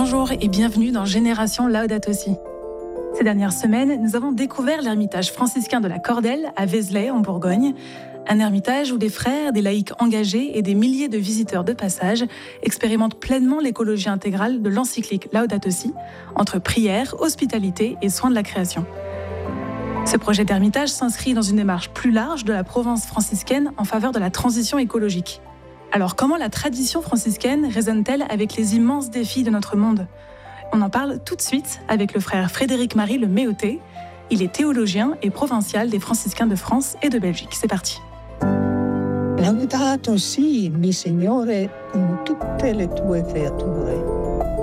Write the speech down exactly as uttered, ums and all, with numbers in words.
Bonjour et bienvenue dans Génération Laudato Si. Ces dernières semaines, nous avons découvert l'ermitage franciscain de la Cordelle à Vézelay, en Bourgogne. Un ermitage où des frères, des laïcs engagés et des milliers de visiteurs de passage expérimentent pleinement l'écologie intégrale de l'encyclique Laudato Si, entre prière, hospitalité et soins de la création. Ce projet d'ermitage s'inscrit dans une démarche plus large de la Provence franciscaine en faveur de la transition écologique. Alors comment la tradition franciscaine résonne-t-elle avec les immenses défis de notre monde ? On en parle tout de suite avec le frère Frédéric-Marie Le Méoté. Il est théologien et provincial des franciscains de France et de Belgique. C'est parti. Laudato si, mi Signore, con tutte le tue creature.